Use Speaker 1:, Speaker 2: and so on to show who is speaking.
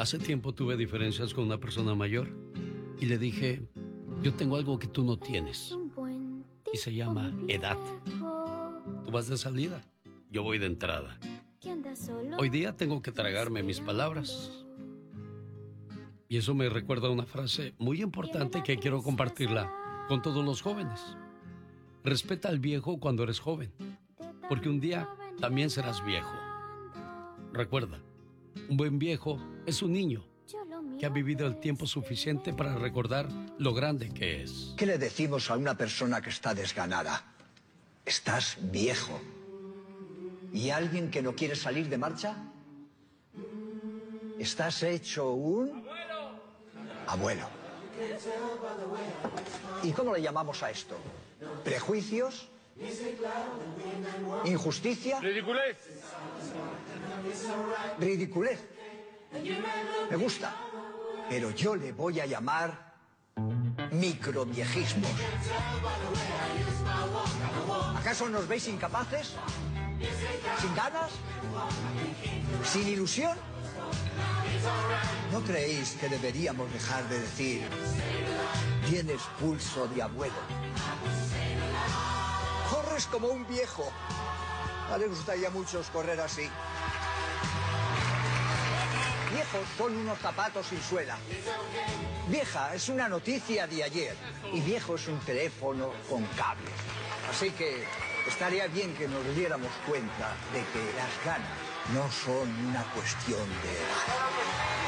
Speaker 1: Hace tiempo tuve diferencias con una persona mayor y le dije, yo tengo algo que tú no tienes y se llama edad. Tú vas de salida, yo voy de entrada. Hoy día tengo que tragarme mis palabras. Y eso me recuerda una frase muy importante que quiero compartirla con todos los jóvenes. Respeta al viejo cuando eres joven, porque un día también serás viejo. Recuerda, un buen viejo es un niño que ha vivido el tiempo suficiente para recordar lo grande que es.
Speaker 2: ¿Qué le decimos a una persona que está desganada? Estás viejo. ¿Y alguien que no quiere salir de marcha? Estás hecho un... abuelo. ¿Y cómo le llamamos a esto? ¿Prejuicios? ¿Injusticia?
Speaker 3: ¡Ridiculez!
Speaker 2: Ridiculez. Me gusta. Pero yo le voy a llamar microviejismos. ¿Acaso nos veis incapaces? ¿Sin ganas? ¿Sin ilusión? ¿No creéis que deberíamos dejar de decir tienes pulso de abuelo? Corres como un viejo. A mí me gustaría mucho correr así. Viejos son unos zapatos sin suela. Vieja es una noticia de ayer. Y viejo es un teléfono con cable. Así que estaría bien que nos diéramos cuenta de que las ganas no son una cuestión de edad.